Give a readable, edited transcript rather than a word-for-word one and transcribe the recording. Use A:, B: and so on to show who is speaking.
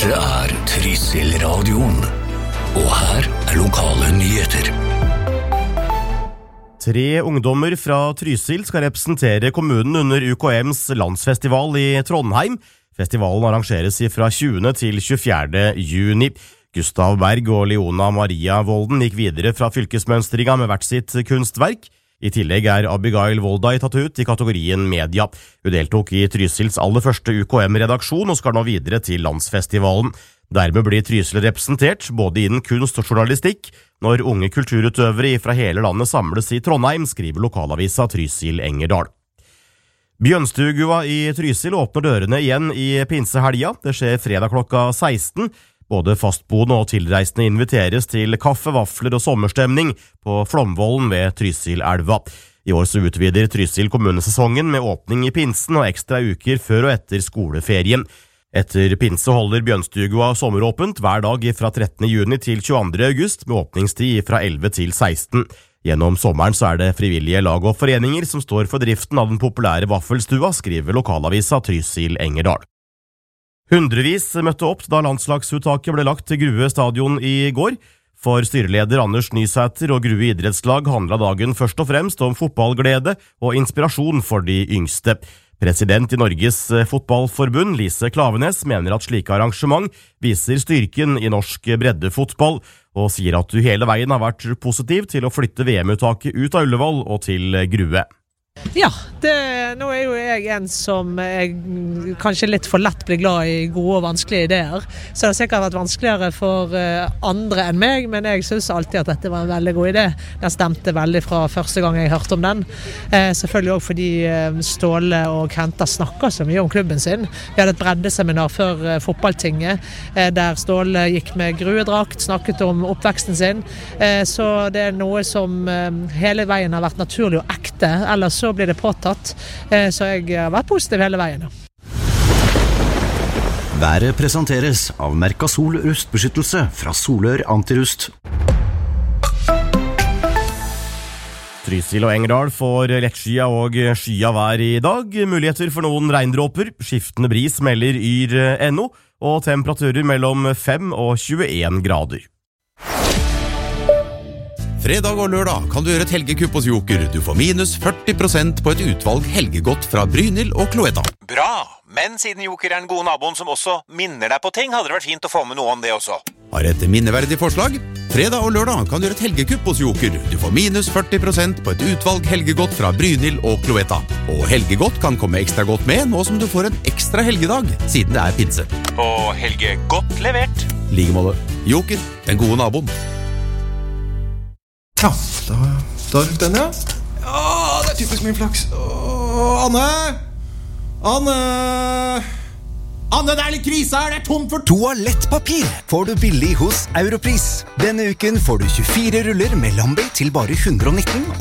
A: Dette Trysil-radioen, og her lokale nyheter.
B: 3 ungdommer fra Trysil skal representere kommunen under UKMs landsfestival i Trondheim. Festivalen arrangeres fra 20. til 24. juni. Gustav Berg og Leona Maria Volden gikk videre fra fylkesmønstringa med hvert sitt kunstverk. I tillegg Abigail Voldai tatt ut i kategorien media. Hun deltok i Trysils aller første UKM-redaksjon og skal nå videre til landsfestivalen. Dermed blir Trysil representert både innen kunst og journalistikk når unge kulturutøvere fra hele landet samles i Trondheim, skriver lokalavisa Trysil Engerdal. Bjørnstua i Trysil åpner dørene igjen i pinsehelga. Det skjer fredag klokka 16. Både fastboende og tilreisende inviteres til kaffe, vafler og sommerstemning på Flomvollen ved Trysilelva. I år så utvider Trysil kommunesesongen med åpning i pinsen og ekstra uker før og etter skoleferien. Etter pinse holder Bjørnstua sommeråpent hver dag fra 13. juni til 22. august med åpningstid fra 11 til 16. Gjennom sommeren så det frivillige lag og foreninger som står for driften av den populære vaffelstua, skriver lokalavisa Trysil Engerdal. Hundrevis møtte opp da landslagsuttaket ble lagt til Grue stadion i går. For styreleder Anders Nysæter og Grue idrettslag handlet dagen først og fremst om fotballglede og inspirasjon for de yngste. President i Norges fotballforbund, Lise Klavenes, mener at slike arrangement viser styrken i norsk breddefotball, og sier at du hele veien har vært positiv til å flytte VM-uttaket ut av Ullevål og til Grue.
C: Ja, nå jo jeg en som kanskje litt for lett blir glad i gode og vanskelige ideer, så det har sikkert vært vanskeligere for andre enn meg, men jeg synes alltid at dette var en veldig god idé. Den stemte veldig fra første gang jeg hørte om den. Selvfølgelig også fordi Ståle og Kenta snakker så mye om klubben sin. Vi hadde et breddeseminar før fotballtinget, der Ståle gikk med gruedrakt, snakket om oppveksten sin, så det noe som hele veien har vært naturlig og ekte, ellers så blir det påtatt, så jeg har vært positiv hele veien.
D: Været presenteres av Mercasol rustbeskyttelse fra Solør Antirust.
B: Trysil og Engerdal får lettskia og skya vær i dag. Muligheter for noen regndråper. Skiftende bris melder Yr.no, og temperaturer mellom 5 og 21 grader.
E: Fredag og lørdag kan du gjøre et helgekupp hos Joker. Du får minus 40% på et utvalg helgegodt fra Brynhild og Cloetta.
F: Bra, men siden Joker den gode naboen som også minner deg på ting, hadde det vært fint å få med noe om det også.
E: Har et minneverdig forslag? Fredag og lørdag kan du gjøre et helgekupp hos Joker. Du får minus 40% på et utvalg helgegodt fra Brynhild og Cloetta. Og helgegodt kan komme ekstra godt med nå som du får en ekstra helgedag, siden det pinse.
F: Og helgegodt levert.
E: Like måte. Joker, den gode naboen.
G: Ja, da fikk den, ja. Ja, det typisk min flaks. Anne! Anne, det litt krise her, det tomt for
D: Toalettpapir får du billig hos Europris. Denne uken får du 24 ruller med Lambi til bare 119